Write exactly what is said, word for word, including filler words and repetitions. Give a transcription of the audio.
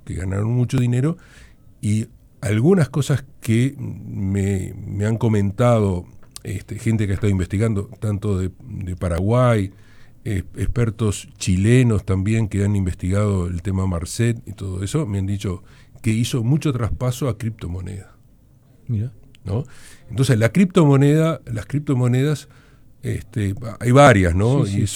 que ganaron mucho dinero, y algunas cosas que me, me han comentado este, gente que ha estado investigando, tanto de, de Paraguay, eh, expertos chilenos también que han investigado el tema Marcet y todo eso, me han dicho que hizo mucho traspaso a criptomonedas. Mira. ¿No? Entonces la criptomoneda, las criptomonedas, este, hay varias, ¿no? Sí, sí. Y